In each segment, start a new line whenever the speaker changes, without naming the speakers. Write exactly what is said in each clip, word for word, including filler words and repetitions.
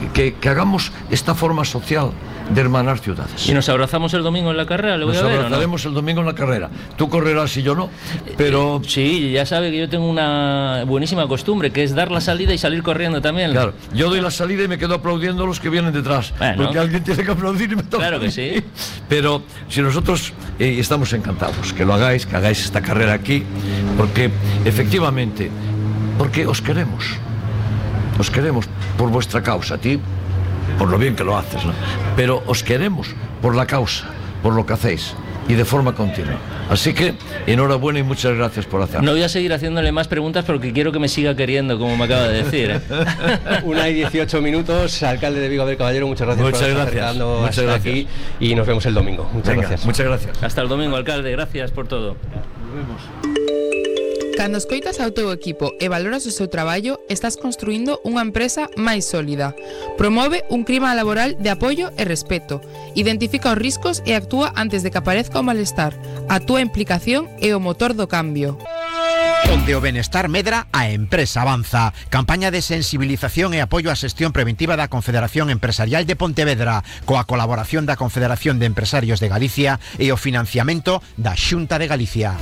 que, que hagamos esta forma social de hermanar ciudades.
¿Y nos abrazamos el domingo en la carrera? ¿Le voy
Nos
a ver,
abrazaremos
o no?
el domingo en la carrera. Tú correrás y yo no, pero...
Sí, ya sabe que yo tengo una buenísima costumbre, que es dar la salida y salir corriendo también.
Claro, yo doy la salida y me quedo aplaudiendo a los que vienen detrás,
bueno,
porque alguien tiene que aplaudir y me toca.
Claro que sí.
Pero si nosotros eh, estamos encantados que lo hagáis, que hagáis esta carrera aquí, porque efectivamente, porque os queremos, os queremos por vuestra causa, a ti, por lo bien que lo haces, ¿no? Pero os queremos por la causa, por lo que hacéis y de forma continua. Así que enhorabuena y muchas gracias por hacerlo.
No voy a seguir haciéndole más preguntas porque quiero que me siga queriendo, como me acaba de decir, ¿eh?
Una y dieciocho minutos, alcalde de Vigo Abel Caballero, muchas gracias
muchas
por estar
gracias,
acercando
muchas
hasta
gracias.
aquí y nos vemos el domingo. Muchas
Venga,
gracias.
Muchas gracias.
Hasta el domingo, alcalde, gracias por todo.
Nos vemos.
Cando escoitas ao teu equipo e valoras o seu traballo, estás construindo unha empresa máis sólida. Promove un clima laboral de apoio e respeto. Identifica os riscos e actúa antes de que aparezca o malestar. A túa implicación é o motor do cambio.
Onde o benestar medra, a empresa avanza. Campaña de sensibilización e apoio á xestión preventiva da Confederación Empresarial de Pontevedra, coa colaboración da Confederación de Empresarios de Galicia e o financiamento da Xunta de Galicia.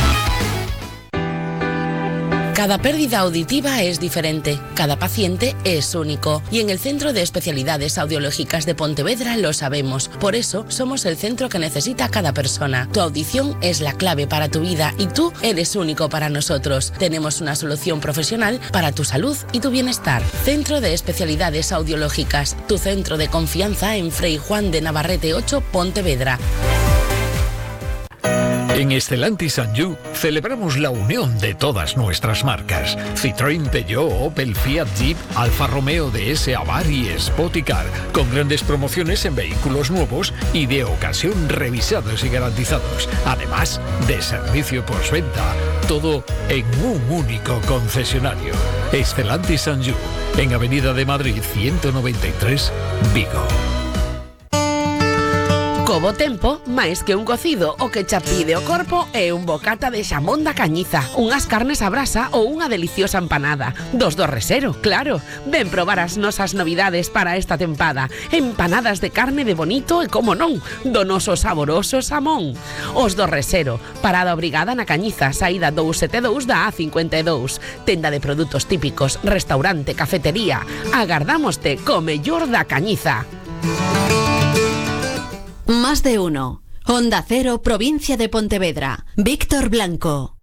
Cada pérdida auditiva es diferente, cada paciente es único y en el Centro de Especialidades Audiológicas de Pontevedra lo sabemos. Por eso somos el centro que necesita cada persona. Tu audición es la clave para tu vida y tú eres único para nosotros. Tenemos una solución profesional para tu salud y tu bienestar. Centro de Especialidades Audiológicas, tu centro de confianza en Frei Juan de Navarrete ocho, Pontevedra.
En Stellantis and You celebramos la unión de todas nuestras marcas. Citroën, Peugeot, Opel, Fiat, Jeep, Alfa Romeo, D S, Abarth y Spoticar, con grandes promociones en vehículos nuevos y de ocasión revisados y garantizados. Además de servicio postventa, todo en un único concesionario. Stellantis and You, en Avenida de Madrid ciento noventa y tres, Vigo.
Como tempo, máis que un cocido, o que xa pide o corpo é un bocata de xamón da Cañiza, unhas carnes a brasa ou unha deliciosa empanada. Dos do Resero, claro. Ven probar as nosas novidades para esta tempada. Empanadas de carne de bonito e, como non, do noso saboroso xamón. Os do Resero, parada obrigada na Cañiza, saída doscientos setenta e dous da A cincuenta e dous. Tenda de produtos típicos, restaurante, cafetería. Agardámoste co mellor da Cañiza.
Más de uno. Onda Cero, provincia de Pontevedra. Víctor Blanco.